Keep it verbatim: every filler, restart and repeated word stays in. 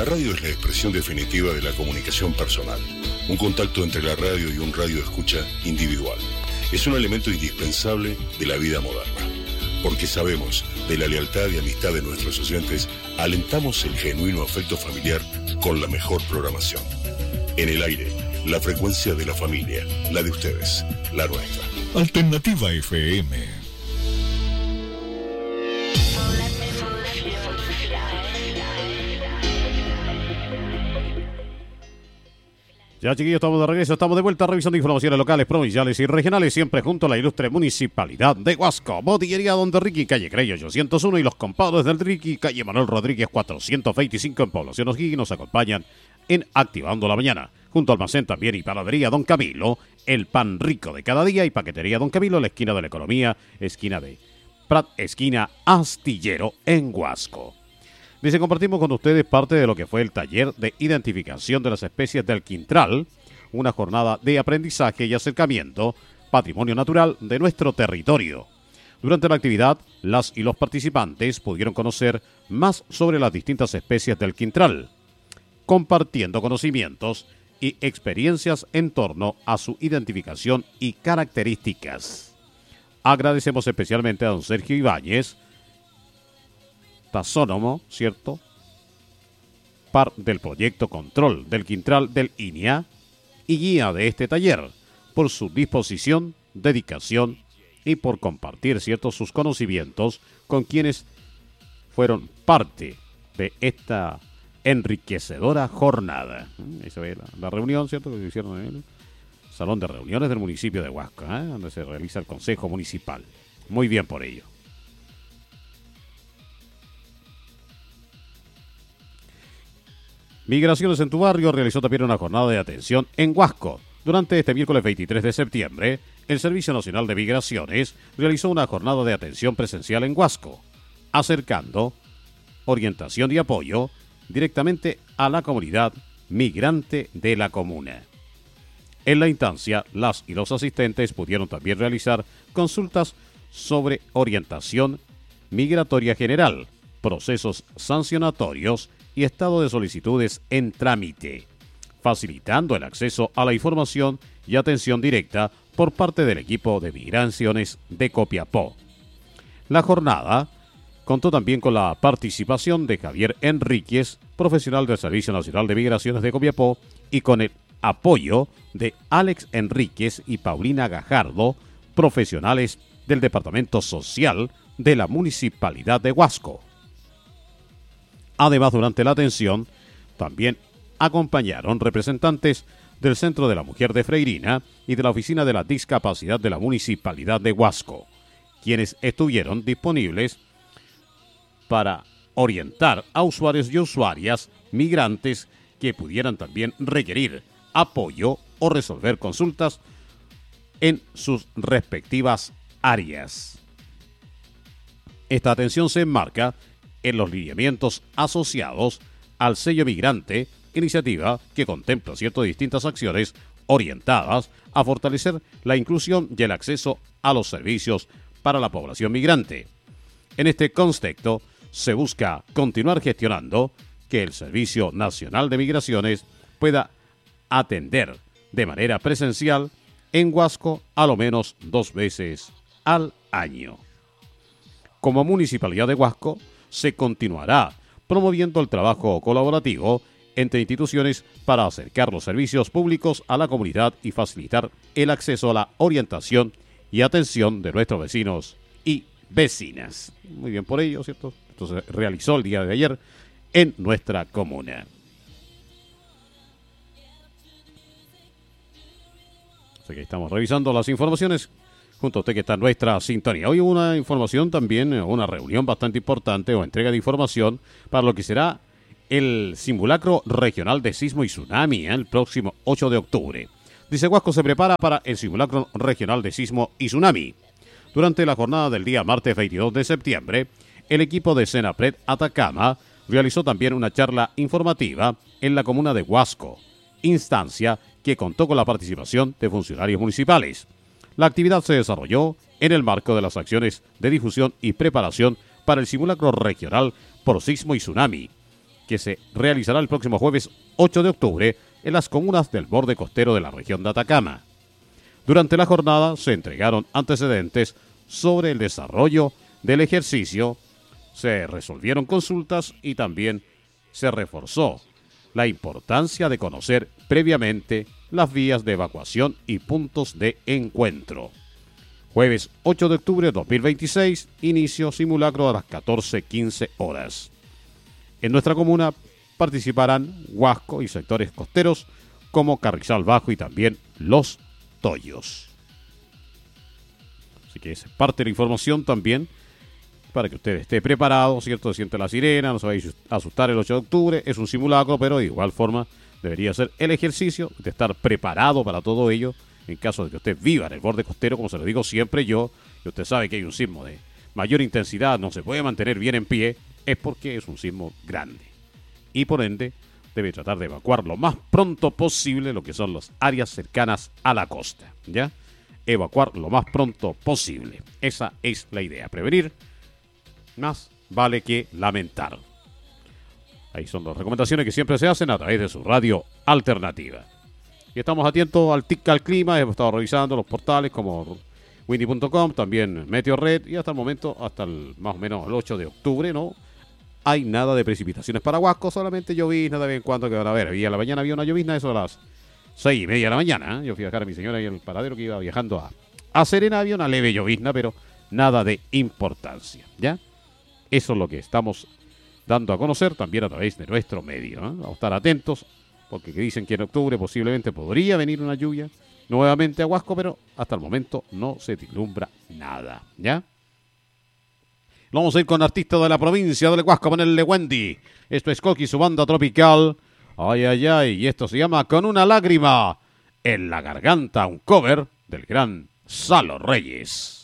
La radio es la expresión definitiva de la comunicación personal, un contacto entre la radio y un radio escucha individual. Es un elemento indispensable de la vida moderna. Porque sabemos de la lealtad y amistad de nuestros oyentes, alentamos el genuino afecto familiar con la mejor programación. En el aire, la frecuencia de la familia, la de ustedes, la nuestra. Alternativa F M. Ya, chiquillos, estamos de regreso, estamos de vuelta revisando informaciones locales, provinciales y regionales, siempre junto a la ilustre Municipalidad de Huasco. Botillería Don Ricky, calle Crey ochocientos uno, y los compadres del Ricky, calle Manuel Rodríguez cuatrocientos veinticinco en Población O'Higgins, nos acompañan en Activando la Mañana. Junto al almacén también y panadería Don Camilo, el pan rico de cada día, y paquetería Don Camilo, la esquina de la economía, esquina de Prat, esquina Astillero en Huasco. Dice, compartimos con ustedes parte de lo que fue el taller de identificación de las especies del quintral, una jornada de aprendizaje y acercamiento, patrimonio natural de nuestro territorio. Durante la actividad, las y los participantes pudieron conocer más sobre las distintas especies del quintral, compartiendo conocimientos y experiencias en torno a su identificación y características. Agradecemos especialmente a don Sergio Ibáñez, taxónomo, ¿cierto?, par del proyecto Control del Quintral del I N I A y guía de este taller, por su disposición, dedicación y por compartir, ¿cierto?, sus conocimientos con quienes fueron parte de esta enriquecedora jornada. Ahí se ve la, la reunión, ¿cierto?, que se hicieron en el salón de reuniones del municipio de Huasco, ¿eh?, donde se realiza el Consejo Municipal. Muy bien por ello. Migraciones en tu barrio realizó también una jornada de atención en Huasco. Durante este miércoles veintitrés de septiembre, el Servicio Nacional de Migraciones realizó una jornada de atención presencial en Huasco, acercando orientación y apoyo directamente a la comunidad migrante de la comuna. En la instancia, las y los asistentes pudieron también realizar consultas sobre orientación migratoria general, procesos sancionatorios y estado de solicitudes en trámite, facilitando el acceso a la información y atención directa por parte del equipo de migraciones de Copiapó. La jornada contó también con la participación de Javier Enríquez, profesional del Servicio Nacional de Migraciones de Copiapó, y con el apoyo de Alex Enríquez y Paulina Gajardo, profesionales del Departamento Social de la Municipalidad de Huasco. Además, durante la atención, también acompañaron representantes del Centro de la Mujer de Freirina y de la Oficina de la Discapacidad de la Municipalidad de Huasco, quienes estuvieron disponibles para orientar a usuarios y usuarias migrantes que pudieran también requerir apoyo o resolver consultas en sus respectivas áreas. Esta atención se enmarca en los lineamientos asociados al sello migrante, iniciativa que contempla ciertas distintas acciones orientadas a fortalecer la inclusión y el acceso a los servicios para la población migrante. En este contexto, se busca continuar gestionando que el Servicio Nacional de Migraciones pueda atender de manera presencial en Huasco a lo menos dos veces al año. Como Municipalidad de Huasco, se continuará promoviendo el trabajo colaborativo entre instituciones para acercar los servicios públicos a la comunidad y facilitar el acceso a la orientación y atención de nuestros vecinos y vecinas. Muy bien por ello, ¿cierto? Esto se realizó el día de ayer en nuestra comuna. Así que estamos revisando las informaciones junto a usted que está en nuestra sintonía. Hoy hubo una información también, una reunión bastante importante o entrega de información para lo que será el simulacro regional de sismo y tsunami, ¿eh? el próximo ocho de octubre. Dice, Huasco se prepara para el simulacro regional de sismo y tsunami. Durante la jornada del día martes veintidós de septiembre, el equipo de Senapred Atacama realizó también una charla informativa en la comuna de Huasco, instancia que contó con la participación de funcionarios municipales. La actividad se desarrolló en el marco de las acciones de difusión y preparación para el simulacro regional por sismo y tsunami, que se realizará el próximo jueves ocho de octubre en las comunas del borde costero de la región de Atacama. Durante la jornada se entregaron antecedentes sobre el desarrollo del ejercicio, se resolvieron consultas y también se reforzó la importancia de conocer previamente las vías de evacuación y puntos de encuentro. Jueves ocho de octubre de dos mil veintiséis, inicio simulacro a las catorce quince horas. En nuestra comuna participarán Huasco y sectores costeros como Carrizal Bajo y también Los Toyos. Así que es parte de la información también para que usted esté preparado, ¿cierto? Siente la sirena, no se va a asustar el ocho de octubre, es un simulacro, pero de igual forma debería ser el ejercicio de estar preparado para todo ello en caso de que usted viva en el borde costero, como se lo digo siempre yo, y usted sabe que hay un sismo de mayor intensidad, no se puede mantener bien en pie, es porque es un sismo grande. Y por ende, debe tratar de evacuar lo más pronto posible lo que son las áreas cercanas a la costa, ¿ya? Evacuar lo más pronto posible. Esa es la idea, prevenir más vale que lamentar. Ahí son las recomendaciones que siempre se hacen a través de su radio alternativa. Y estamos atentos al tic al clima, hemos estado revisando los portales como windy punto com, también Meteorred, y hasta el momento, hasta el, más o menos el ocho de octubre, no hay nada de precipitaciones para Huasco, solamente llovizna de vez en cuando que van a ver. Hoy a la mañana había una llovizna, eso a las seis y media de la mañana, ¿eh? Yo fui a dejar a mi señora ahí en el paradero que iba viajando a, a Serena, había una leve llovizna, pero nada de importancia, ¿ya? Eso es lo que estamos dando a conocer también a través de nuestro medio, ¿eh? Vamos a estar atentos, porque dicen que en octubre posiblemente podría venir una lluvia nuevamente a Huasco, pero hasta el momento no se vislumbra nada, ¿ya? Vamos a ir con artistas de la provincia de Huasco, ponerle Wendy. Esto es Coqui, su banda tropical. Ay, ay, ay, y esto se llama Con una lágrima en la garganta, un cover del gran Salo Reyes.